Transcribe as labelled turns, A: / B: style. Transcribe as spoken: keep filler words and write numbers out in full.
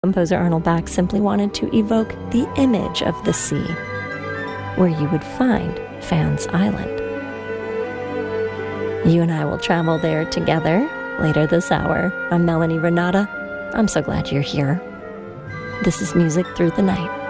A: Composer Arnold Bach simply wanted to evoke the image of the sea, where you would find Fans Island. You and I will travel there together later this hour. I'm Melanie Renata. I'm so glad you're here. This is Music Through the Night.